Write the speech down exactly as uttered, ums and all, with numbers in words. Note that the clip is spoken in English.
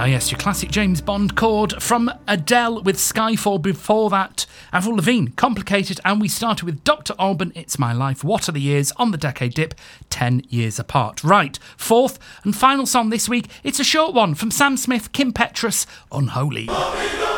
Ah yes, your classic James Bond chord from Adele with Skyfall. Before that, Avril Lavigne, Complicated, and we started with Doctor Alban, It's My Life. What are the years on the decade dip? Ten years apart. Right, fourth and final song this week. It's a short one from Sam Smith, Kim Petras, Unholy.